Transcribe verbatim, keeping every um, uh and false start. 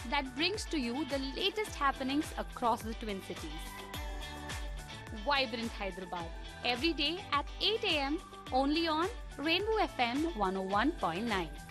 that brings to you the latest happenings across the Twin Cities. Vibrant Hyderabad, every day at eight a m only on Rainbow F M one oh one point nine.